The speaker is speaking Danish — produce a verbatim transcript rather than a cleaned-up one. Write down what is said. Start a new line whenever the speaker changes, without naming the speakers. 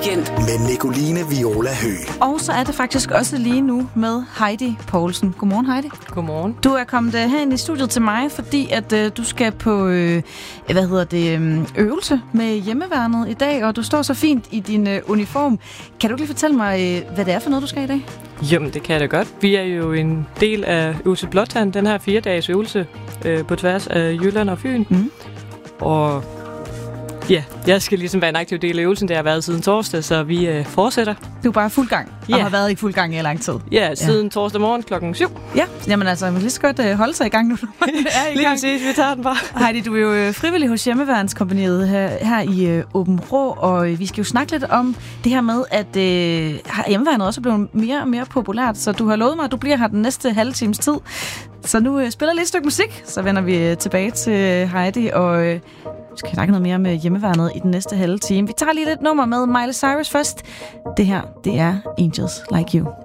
weekend.
Med Nicoline Viola Høgh.
Og så er det faktisk også lige nu med Heidi Poulsen. Godmorgen, Heidi.
Godmorgen.
Du er kommet herind i studiet til mig, fordi at øh, du skal på øh, hvad hedder det, øvelse med hjemmeværnet i dag, og du står så fint i din øh, uniform. Kan du lige fortælle mig, øh, hvad det er for noget, du skal i dag?
Jamen, det kan jeg da godt. Vi er jo en del af øvelse Blåtand, den her fire dages øvelse øh, på tværs af Jylland og Fyn. Mm. Og ja, jeg skal ligesom være en aktiv del af øvelsen, det har været siden torsdag, så vi øh, fortsætter.
Du er bare fuld gang, og
yeah.
har været i fuld gang i lang tid.
Ja, siden ja. torsdag morgen klokken syv.
Ja, jamen altså, man kan lige så godt øh, holde sig i gang nu. er i
lige præcis, vi tager den bare.
Heidi, du er jo øh, frivillig hos Hjemmeværnskompagniet her, her i øh, Åben Rå, og øh, vi skal jo snakke lidt om det her med, at øh, hjemmeværnet også er blevet mere og mere populært, så du har lovet mig, at du bliver her den næste halve times tid. Så nu øh, spiller lidt et stykke musik, så vender vi øh, tilbage til Heidi, og øh, vi skal snakke noget mere med hjemmeværnet i den næste halve time. Vi tager lige lidt nummer med Miley Cyrus først. Det her, det er Angels Like You.